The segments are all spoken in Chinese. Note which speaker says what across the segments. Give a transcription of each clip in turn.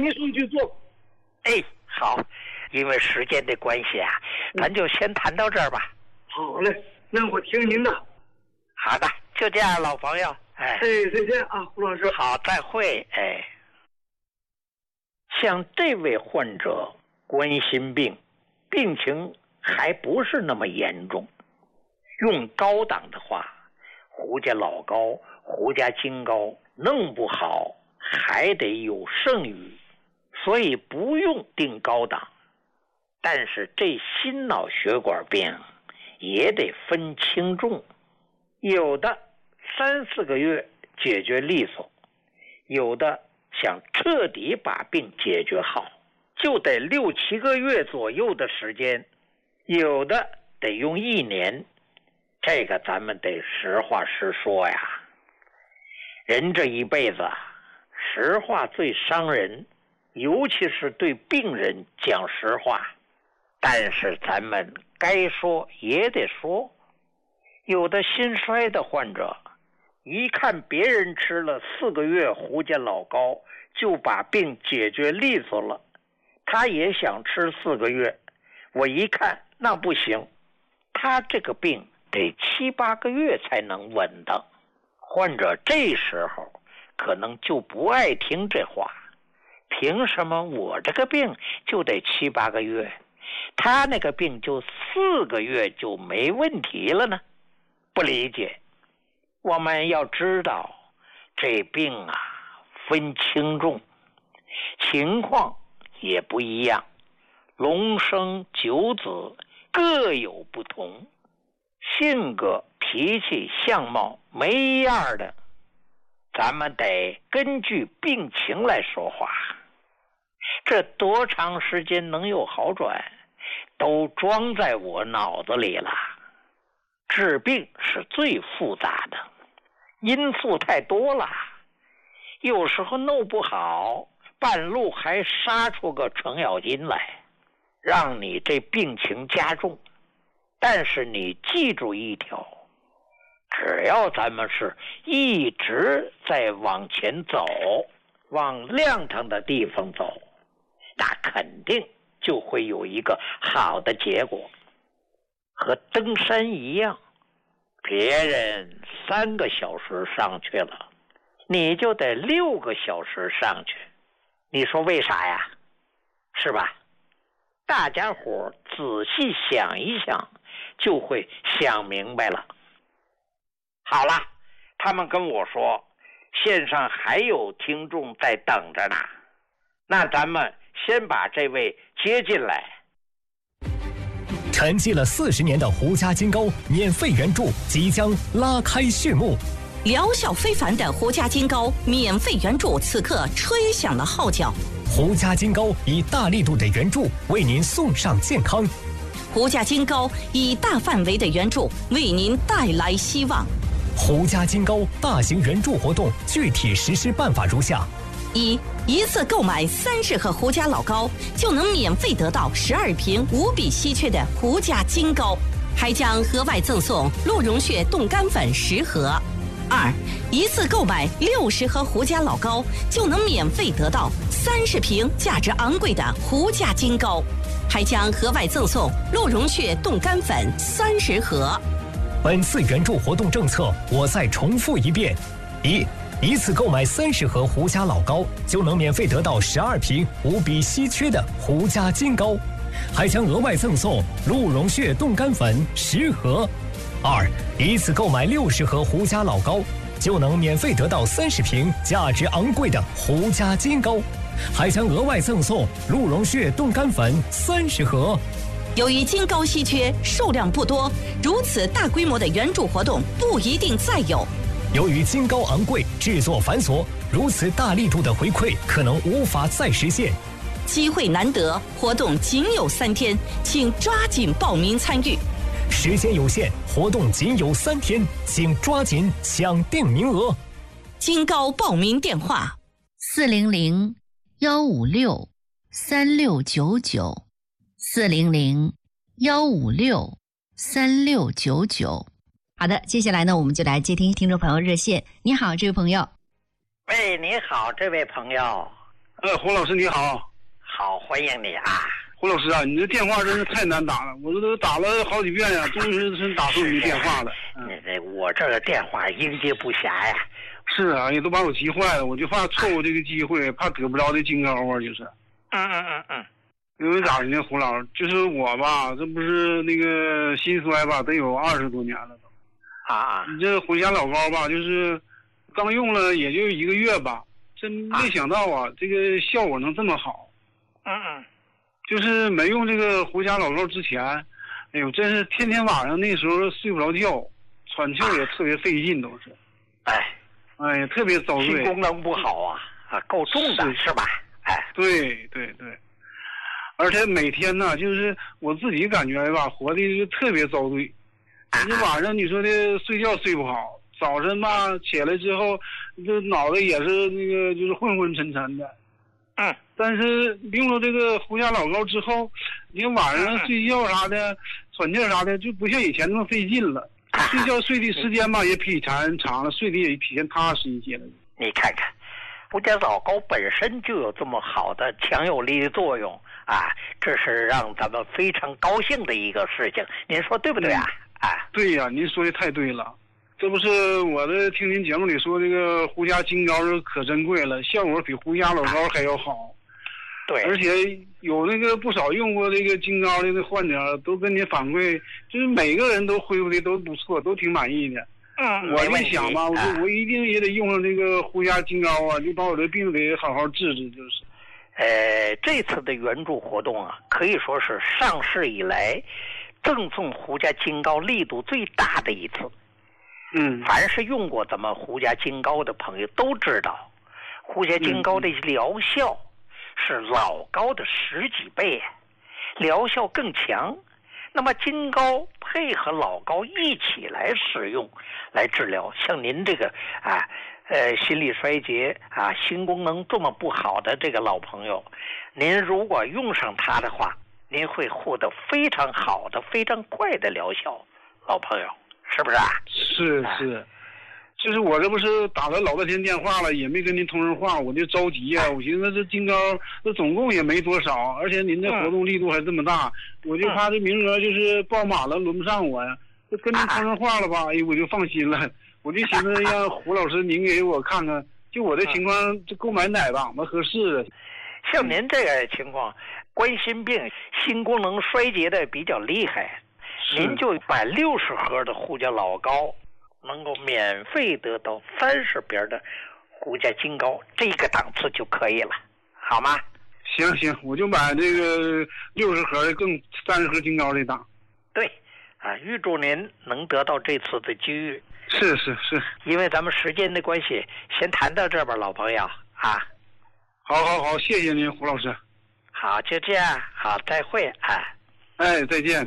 Speaker 1: 你送去做。
Speaker 2: 哎，好，因为时间的关系啊，咱就先谈到这儿吧。
Speaker 1: 好嘞，那我听您的。
Speaker 2: 好的，就这样，老朋友。哎，
Speaker 1: 再见啊，胡老师。
Speaker 2: 好，再会。哎，像这位患者冠心病，病情还不是那么严重，用高档的话，胡家老膏、胡家金膏弄不好还得有剩余，所以不用定高档。但是这心脑血管病也得分轻重，有的3-4个月解决利索，有的想彻底把病解决好，就得6-7个月左右的时间，有的得用1年。这个咱们得实话实说呀。人这一辈子，实话最伤人，尤其是对病人讲实话。但是咱们该说也得说，有的心衰的患者，一看别人吃了4个月胡家老膏就把病解决利索了，他也想吃4个月。我一看那不行，他这个病得7-8个月才能稳当。患者这时候可能就不爱听这话，凭什么我这个病就得7-8个月，他那个病就4个月就没问题了呢？不理解。我们要知道，这病啊分轻重，情况也不一样，龙生九子各有不同，性格、脾气、相貌没样的，咱们得根据病情来说话。这多长时间能有好转，都装在我脑子里了。治病是最复杂的，因素太多了，有时候弄不好，半路还杀出个程咬金来，让你这病情加重。但是你记住一条，只要咱们是一直在往前走，往亮堂的地方走，那肯定就会有一个好的结果。和登山一样，别人3个小时上去了，你就得6个小时上去。你说为啥呀？是吧？大家伙仔细想一想，就会想明白了。好了，他们跟我说线上还有听众在等着呢，那咱们先把这位接进来。
Speaker 3: 沉寂了40年的胡家金膏免费援助即将拉开序幕，
Speaker 4: 疗效非凡的胡家金膏免费援助此刻吹响了号角。
Speaker 3: 胡家金膏以大力度的援助为您送上健康，
Speaker 4: 胡家金膏以大范围的援助为您带来希望。
Speaker 3: 胡家金膏大型援助活动具体实施办法如下：
Speaker 4: 一次购买30盒胡家老膏，就能免费得到12瓶无比稀缺的胡家金膏，还将额外赠送鹿茸血冻干粉10盒。一次购买60盒胡家老膏，就能免费得到30瓶价值昂贵的胡家金膏，还将额外赠送鹿茸血冻干粉30盒。
Speaker 3: 本次援助活动政策我再重复一遍：一次购买30盒胡家老膏，就能免费得到12瓶无比稀缺的胡家金膏，还将额外赠送鹿茸血冻干粉10盒。一次购买60盒胡家老膏，就能免费得到30瓶价值昂贵的胡家金膏，还将额外赠送鹿茸血冻干粉30盒。
Speaker 4: 由于金膏稀缺，数量不多，如此大规模的援助活动不一定再有。
Speaker 3: 由于金膏昂贵，制作繁琐，如此大力度的回馈可能无法再实现。
Speaker 4: 机会难得，活动仅有3天，请抓紧报名参与。
Speaker 3: 时间有限，活动仅有3天，请抓紧抢订名额。
Speaker 4: 金膏报名电话
Speaker 5: ：400-156-3699，400-156-3699。好的，接下来呢，我们就来接听听众朋友热线。你好，这位朋友。
Speaker 2: 喂，你好，这位朋友。
Speaker 6: 胡老师你好。
Speaker 2: 好，欢迎你啊。
Speaker 6: 胡老师啊，你这电话真是太难打了，我这都打了好几遍呀，终于是打通你的电话了。
Speaker 2: 我这个电话应接不暇呀。
Speaker 6: 是啊，也都把我急坏了，我就怕错过这个机会，怕得不着这金高啊，就是。因为咋的呢，胡老师，就是我吧，这不是那个心衰吧，得有20多年了都。你这回家老高吧，就是刚用了也就1个月吧，真没想到啊，这个效果能这么好。就是没用这个回家老高之前，哎呦，真是天天晚上那时候睡不着觉，喘气也特别费劲，都是。哎呀，特别遭罪。
Speaker 2: 心功能不好啊，够重的是吧？
Speaker 6: 对。而且每天呢，就是我自己感觉吧，活的就特别遭罪。你晚上你说的睡觉睡不好，早晨吧起来之后，这脑袋也是那个就是昏昏沉沉的。但是用了这个回家老高之后，你晚上睡觉啥的、喘气啥的就不像以前那么费劲了。睡觉睡的时间吧也比以前长了，睡得也比以前踏实一些了。
Speaker 2: 你看看，回家老高本身就有这么好的强有力的作用啊，这是让咱们非常高兴的一个事情，您说对不对啊？
Speaker 6: 对呀，您说的太对了。这不是我的听您节目里说这个胡家金高是可珍贵了，效果比胡家老高还要好。
Speaker 2: 对，
Speaker 6: 而且有那个不少用过这个金高的那患者都跟您反馈，就是每个人都恢复的都不错，都挺满意的。我就想吧，我一定也得用上这个胡家金高啊，就把我这病得好好治治，就是。
Speaker 2: 这次的援助活动啊，可以说是上市以来赠送胡家金高力度最大的一次。凡是用过咱们胡家金高的朋友都知道，胡家金高的疗效是老高的10几倍，疗效更强。那么金高配合老高一起来使用来治疗，像您这个心力衰竭心功能这么不好的这个老朋友，您如果用上它的话，您会获得非常好的非常快的疗效，老朋友是不是啊？
Speaker 6: 是，就是我这不是打了老半天电话了，也没跟您通上话，我就着急呀。我寻思这金高这总共也没多少，而且您这活动力度还这么大，我就怕这名额就是报满了轮不上我呀。就跟您通上话了吧，我就放心了。我就寻思让胡老师您给我看看，就我这情况，这购买哪档子合适？
Speaker 2: 像您这个情况，冠心病、心功能衰竭的比较厉害，您就买60盒的胡家老高，能够免费得到30瓶的胡家金高，这个档次就可以了，好吗？
Speaker 6: 行，我就买这个60盒的更30盒金高这档。对，
Speaker 2: 预祝您能得到这次的机遇。
Speaker 6: 是，
Speaker 2: 因为咱们时间的关系，先谈到这吧，老朋友啊。
Speaker 6: 好，谢谢您，胡老师。
Speaker 2: 好，就这样，好，再会啊。
Speaker 6: 再见。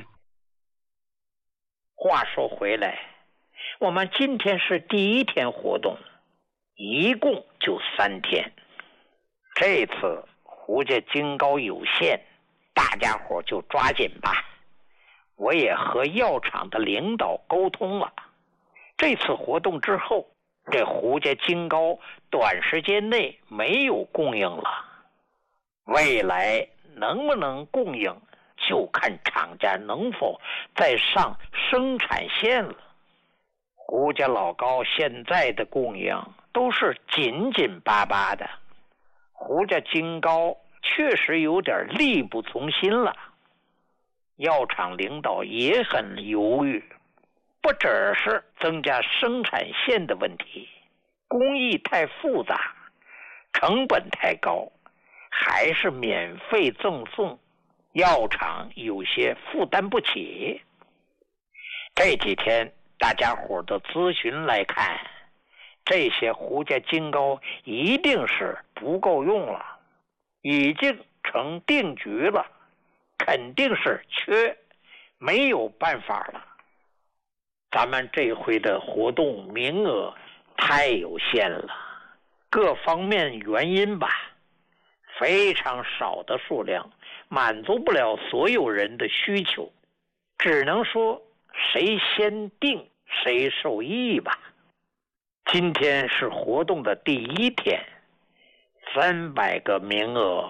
Speaker 2: 话说回来，我们今天是第1天活动，一共就3天。这次胡家金高有限，大家伙就抓紧吧。我也和药厂的领导沟通了，这次活动之后，这胡家金高短时间内没有供应了，未来能不能供应就看厂家能否再上生产线了。胡家老高现在的供应都是紧紧巴巴的，胡家金高确实有点力不从心了。药厂领导也很犹豫，不只是增加生产线的问题，工艺太复杂，成本太高，还是免费赠送，药厂有些负担不起。这几天大家伙的咨询来看，这些胡家金高一定是不够用了，已经成定局了，肯定是缺，没有办法了。咱们这回的活动名额太有限了，各方面原因吧，非常少的数量满足不了所有人的需求，只能说谁先定谁受益吧。今天是活动的第1天， 300个名额。